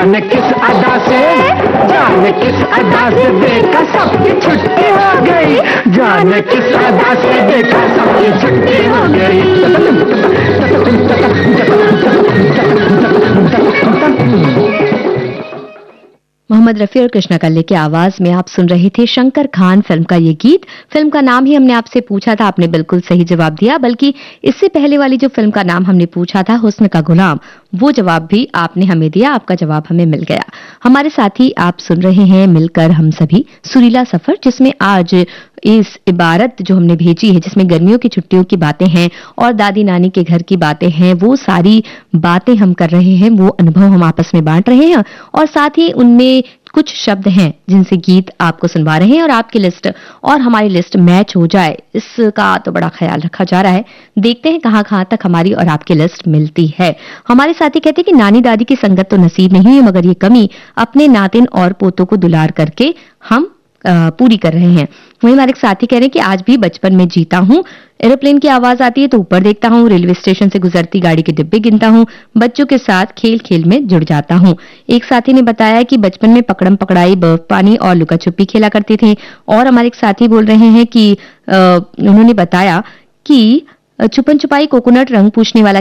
जाने किस अदा से, जाने किस अदा से देखा सबकी छुट्टी हो गई, जाने किस अदा से देखा सबकी छुट्टी हो गई। मोहम्मद रफी और कृष्णा कल्ले की आवाज में आप सुन रहे थे शंकर खान फिल्म का ये गीत। फिल्म का नाम ही हमने आपसे पूछा था, आपने बिल्कुल सही जवाब दिया। बल्कि इससे पहले वाली जो फिल्म का नाम हमने पूछा था, हुस्न का गुलाम, वो जवाब भी आपने हमें दिया, आपका जवाब हमें मिल गया। हमारे साथी आप सुन रहे हैं मिलकर हम सभी सुरीला सफर, जिसमें आज इस इबारत जो हमने भेजी है, जिसमें गर्मियों की छुट्टियों की बातें हैं और दादी नानी के घर की बातें हैं, वो सारी बातें हम कर रहे हैं, वो अनुभव हम आपस में बांट रहे हैं और साथ ही उनमें कुछ शब्द हैं जिनसे गीत आपको सुनवा रहे हैं और आपकी लिस्ट और हमारी लिस्ट मैच हो जाए, इसका तो बड़ा ख्याल रखा जा रहा है। देखते हैं कहां तक हमारी और आपकी लिस्ट मिलती है। हमारे साथी कहते हैं कि नानी दादी की संगत तो नसीब नहीं है, मगर ये कमी अपने नातिन और पोतों को दुलार करके हम पूरी कर रहे हैं। वहीं हमारे साथी कह रहे हैं कि आज भी बचपन में जीता हूं, एरोप्लेन की आवाज आती है तो ऊपर देखता हूं, रेलवे स्टेशन से गुजरती गाड़ी के डिब्बे गिनता हूं, बच्चों के साथ खेल खेल में जुड़ जाता हूं। एक साथी ने बताया कि बचपन में पकड़म पकड़ाई, बर्फ पानी और लुका छुपी खेला करते थे। और हमारे एक साथी बोल रहे हैं कि उन्होंने बताया कि छुपन छुपाई, कोकोनट, रंग पूछने वाला